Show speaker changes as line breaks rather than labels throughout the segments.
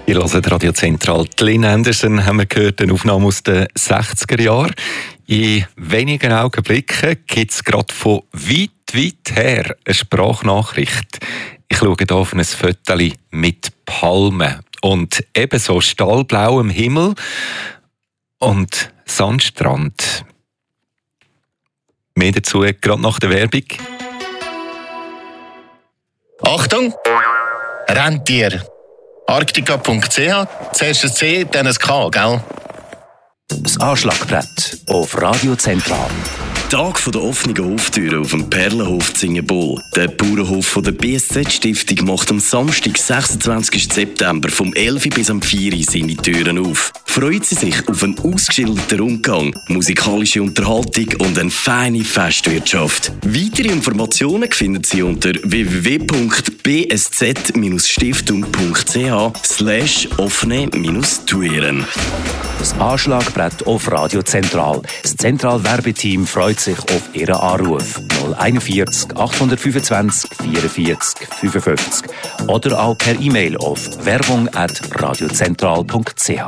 Ihr hört Radio Zentral. Lynn Anderson haben wir gehört, eine Aufnahme aus den 60er Jahren. In wenigen Augenblicken gibt es gerade von weit her eine Sprachnachricht. Ich schaue hier auf ein Foto mit Palmen und ebenso stahlblauem Himmel und Sandstrand. Mehr dazu gerade nach der Werbung.
Achtung! Rentier! Arktika.ch, zuerst ein C, dann ein K, gell?
Das Anschlagbrett auf Radio Zentral.
Tag der offenen Hoftüren auf dem Perlenhof Zingenbol. Der Bauernhof von der BSZ-Stiftung macht am Samstag, 26. September, vom 11 bis am 4 seine Türen auf. Freut sie sich auf einen ausgeschilderten Rundgang, musikalische Unterhaltung und eine feine Festwirtschaft. Weitere Informationen finden Sie unter www.bsz-stiftung.ch/offene-Türen.
Das Anschlagbrett auf Radio Zentral. Das Zentral-Werbeteam freut sich auf Ihren Anruf 041 825 44 55 oder auch per E-Mail auf werbung@radiozentral.ch.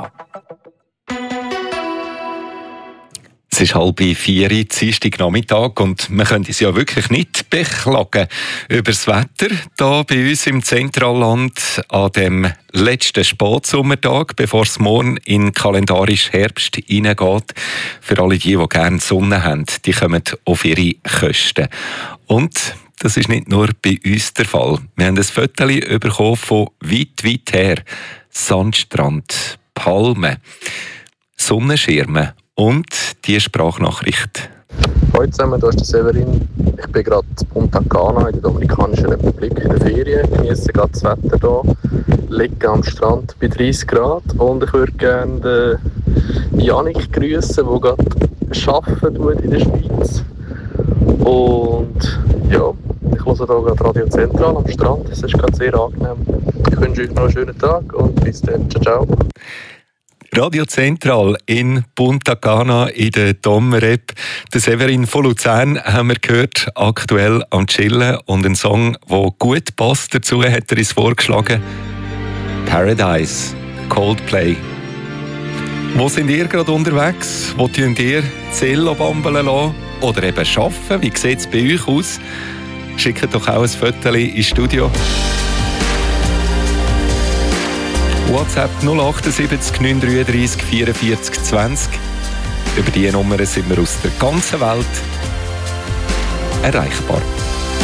Es ist 3:30, Dienstagnachmittag, und wir können uns ja wirklich nicht beklagen über das Wetter hier bei uns im Zentralland an dem letzten Spätsommertag, bevor es morgen in kalendarisch Herbst hineingeht. Für alle die gerne Sonne haben, die kommen auf ihre Kosten. Und das ist nicht nur bei uns der Fall. Wir haben ein Foto bekommen von weit her. Sandstrand, Palmen, Sonnenschirme und die Sprachnachricht.
Hallo zusammen, hier ist der Severin. Ich bin gerade in Punta Cana in der Dominikanischen Republik in der Ferien. Ich genieße gerade das Wetter hier, liege am Strand bei 30 Grad und ich würde gerne den Janik grüßen, der gerade arbeiten in der Schweiz. Und ja, ich höre hier gerade Radio Zentral am Strand. Es ist gerade sehr angenehm. Ich wünsche euch noch einen schönen Tag und bis dann. Ciao, ciao.
Radio Zentral in Punta Cana in der Domrep. Der Severin von Luzern haben wir gehört, aktuell am Chillen, und ein Song, der gut passt dazu, hat er uns vorgeschlagen. Paradise, Coldplay. Wo sind ihr gerade unterwegs? Wo tun ihr Zello bambeln lassen? Oder eben arbeiten? Wie sieht es bei euch aus? Schickt doch auch ein Foto ins Studio. WhatsApp 078 933 44 20. Über diese Nummer sind wir aus der ganzen Welt erreichbar.